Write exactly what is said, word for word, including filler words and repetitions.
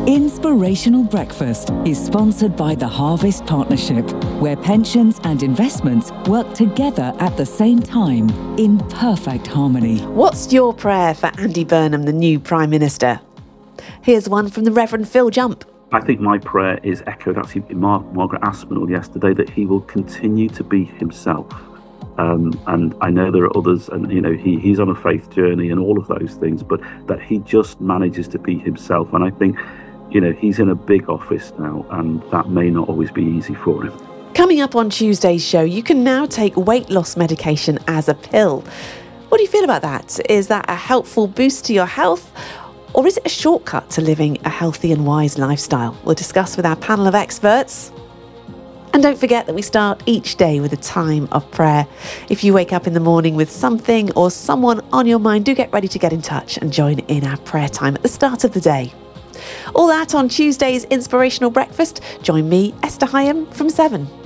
Inspirational Breakfast is sponsored by the Harvest Partnership, where pensions and investments work together at the same time in perfect harmony. What's your prayer for Andy Burnham, the new Prime Minister? Here's one from the Reverend Phil Jump. I think my prayer is echoed actually in Mar- Margaret Aspinall yesterday, that he will continue to be himself. Um, and I know there are others, and you know he, he's on a faith journey and all of those things, but that he just manages to be himself. And I think, you know, he's in a big office now, and that may not always be easy for him. Coming up on Tuesday's show, you can now take weight loss medication as a pill. What do you feel about that? Is that a helpful boost to your health? Or is it a shortcut to living a healthy and wise lifestyle? We'll discuss with our panel of experts. And don't forget that we start each day with a time of prayer. If you wake up in the morning with something or someone on your mind, do get ready to get in touch and join in our prayer time at the start of the day. All that on Tuesday's Inspirational Breakfast. Join me, Esther Hyam, from seven.